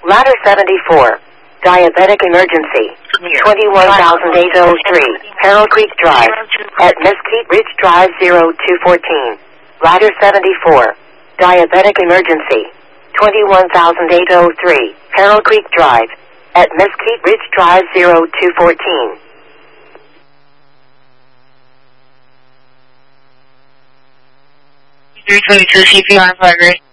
Ladder 74. Diabetic emergency. 21,803. Harold Creek Drive. At Mesquite Ridge Drive 0214. Ladder 74. Diabetic emergency. 21,803. Harold Creek Drive. At Mesquite Ridge Drive 0214. 322 CPR progress.